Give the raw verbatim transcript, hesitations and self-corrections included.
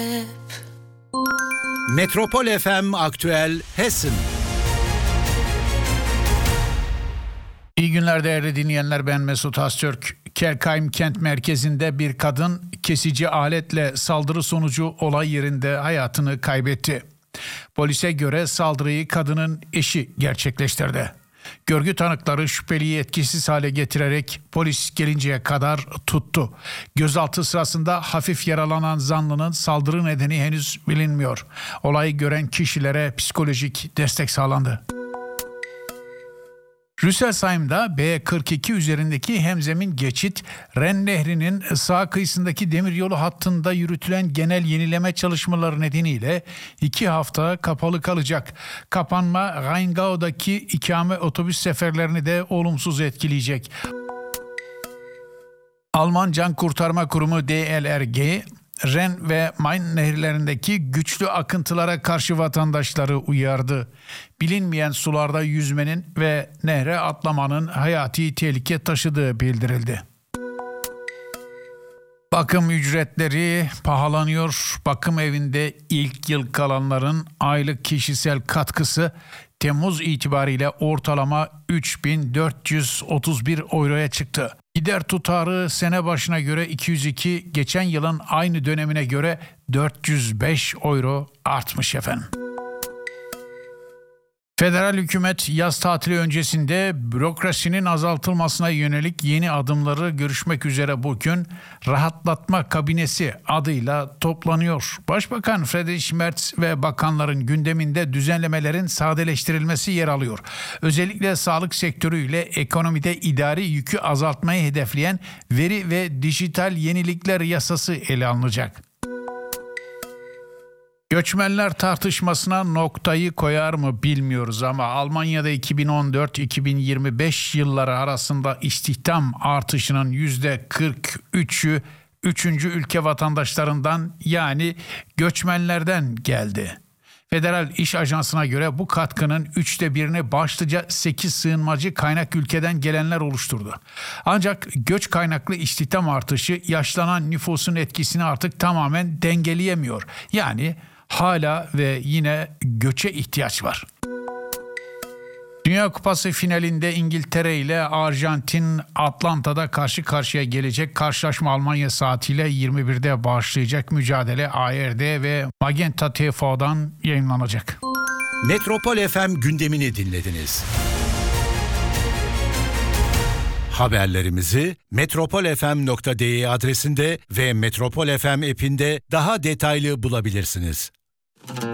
Metropol F M Aktüel Hessen. İyi günler değerli dinleyenler, ben Mesut Astürk. Kelkheim kent merkezinde bir kadın kesici aletle saldırı sonucu olay yerinde hayatını kaybetti. Polise göre saldırıyı kadının eşi gerçekleştirdi. Görgü tanıkları şüpheliyi etkisiz hale getirerek polis gelinceye kadar tuttu. Gözaltı sırasında hafif yaralanan zanlının saldırı nedeni henüz bilinmiyor. Olayı gören kişilere psikolojik destek sağlandı. Rüsselsheim'da B kırk iki üzerindeki hemzemin geçit, Ren Nehri'nin sağ kıyısındaki demiryolu hattında yürütülen genel yenileme çalışmaları nedeniyle iki hafta kapalı kalacak. Kapanma, Rheingau'daki ikame otobüs seferlerini de olumsuz etkileyecek. Alman Can Kurtarma Kurumu D L R G, Ren ve Main nehirlerindeki güçlü akıntılara karşı vatandaşları uyardı. Bilinmeyen sularda yüzmenin ve nehre atlamanın hayati tehlike taşıdığı bildirildi. Bakım ücretleri pahalanıyor. Bakım evinde ilk yıl kalanların aylık kişisel katkısı Temmuz itibariyle ortalama üç bin dört yüz otuz bir euroya çıktı. Gider tutarı sene başına göre iki yüz iki, geçen yılın aynı dönemine göre dört yüz beş euro artmış efendim. Federal hükümet yaz tatili öncesinde bürokrasinin azaltılmasına yönelik yeni adımları görüşmek üzere bugün rahatlatma kabinesi adıyla toplanıyor. Başbakan Friedrich Merz ve bakanların gündeminde düzenlemelerin sadeleştirilmesi yer alıyor. Özellikle sağlık sektörüyle ekonomide idari yükü azaltmayı hedefleyen veri ve dijital yenilikler yasası ele alınacak. Göçmenler tartışmasına noktayı koyar mı bilmiyoruz ama Almanya'da iki bin on dört iki bin yirmi beş yılları arasında istihdam artışının yüzde kırk üçü üçüncü ülke vatandaşlarından, yani göçmenlerden geldi. Federal İş Ajansı'na göre bu katkının üçte birini başlıca sekiz sığınmacı kaynak ülkeden gelenler oluşturdu. Ancak göç kaynaklı istihdam artışı yaşlanan nüfusun etkisini artık tamamen dengeleyemiyor. Yani hala ve yine göçe ihtiyaç var. Dünya Kupası finalinde İngiltere ile Arjantin Atlanta'da karşı karşıya gelecek. Karşılaşma Almanya saatiyle yirmi birde başlayacak. Mücadele A R D ve Magenta T V'den yayınlanacak. Metropol F M gündemini dinlediniz. Haberlerimizi metropol f m nokta d e adresinde ve Metropol F M app'inde daha detaylı bulabilirsiniz.